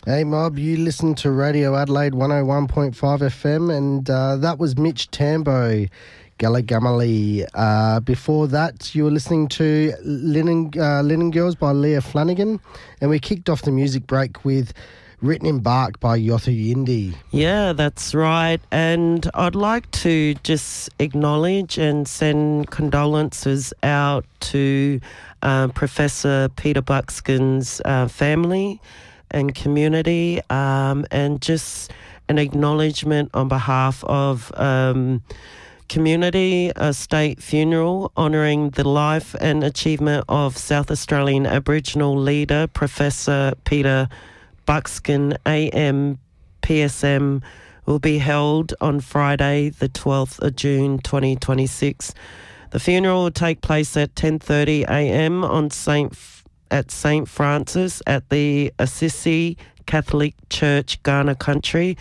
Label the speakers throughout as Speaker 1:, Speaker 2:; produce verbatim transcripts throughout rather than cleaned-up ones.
Speaker 1: Hey Mob, you listen to Radio Adelaide one oh one point five F M, and uh, that was Mitch Tambo, Gulligamally. Uh, before that, you were listening to Linen, uh, Linen Girls by Leah Flanagan, and we kicked off the music break with Written in Bark by Yothu Yindi.
Speaker 2: Yeah, that's right. And I'd like to just acknowledge and send condolences out to uh, Professor Peter Buckskin's uh, family and community, um, and just an acknowledgement on behalf of um, community, a state funeral honouring the life and achievement of South Australian Aboriginal leader Professor Peter Buckskin, A M P S M, will be held on Friday the twelfth of June twenty twenty-six. The funeral will take place at ten thirty a m on Saint F- at Saint Francis at the Assisi Catholic Church, Ghana Country,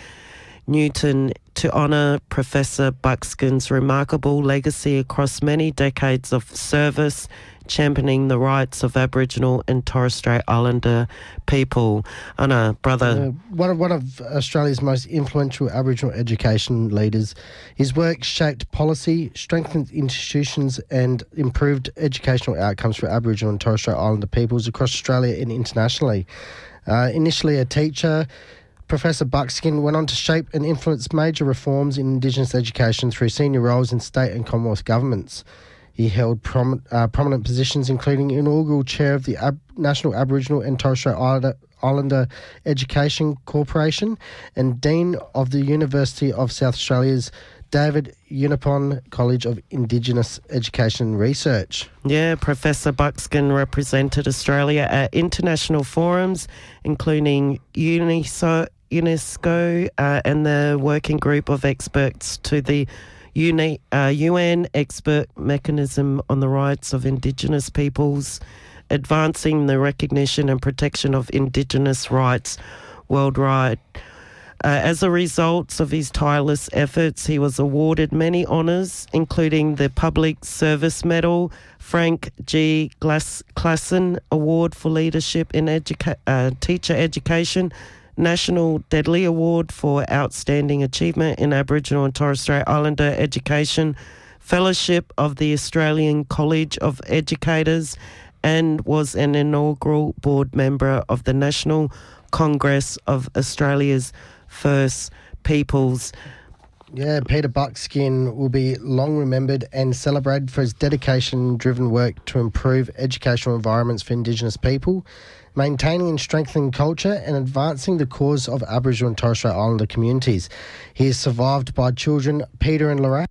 Speaker 2: Newton, to honour Professor Buckskin's remarkable legacy across many decades of service, championing the rights of Aboriginal and Torres Strait Islander people. I know, brother.
Speaker 1: Uh, one of one of Australia's most influential Aboriginal education leaders. His work shaped policy, strengthened institutions, and improved educational outcomes for Aboriginal and Torres Strait Islander peoples across Australia and internationally. Uh, initially a teacher, Professor Buckskin went on to shape and influence major reforms in Indigenous education through senior roles in state and Commonwealth governments. He held prom- uh, prominent positions, including inaugural chair of the Ab- National Aboriginal and Torres Strait Islander, Islander Education Corporation and Dean of the University of South Australia's David Unipon College of Indigenous Education and Research.
Speaker 2: Yeah, Professor Buckskin represented Australia at international forums, including UNISO, UNESCO uh, and the working group of experts to the Uni, uh, U N Expert Mechanism on the Rights of Indigenous Peoples, advancing the recognition and protection of Indigenous rights worldwide. Uh, as a result of his tireless efforts, he was awarded many honours, including the Public Service Medal, Frank G. Glass- Klassen Award for Leadership in Educa- uh, Teacher Education, National Deadly Award for Outstanding Achievement in Aboriginal and Torres Strait Islander Education, Fellowship of the Australian College of Educators, and was an inaugural board member of the National Congress of Australia's First Peoples.
Speaker 1: Yeah, Peter Buckskin will be long remembered and celebrated for his dedication-driven work to improve educational environments for Indigenous people, maintaining and strengthening culture and advancing the cause of Aboriginal and Torres Strait Islander communities. He is survived by children Peter and Lorraine.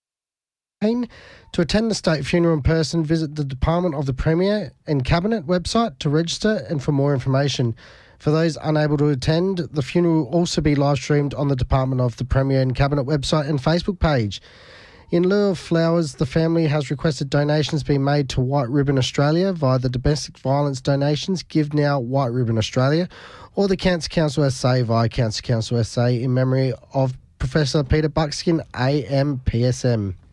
Speaker 1: To attend the state funeral in person, visit the Department of the Premier and Cabinet website to register and for more information. For those unable to attend, the funeral will also be live streamed on the Department of the Premier and Cabinet website and Facebook page. In lieu of flowers, the family has requested donations be made to White Ribbon Australia via the Domestic Violence Donations Give Now White Ribbon Australia or the Cancer Council S A via Cancer Council S A in memory of Professor Peter Buckskin, A M P S M.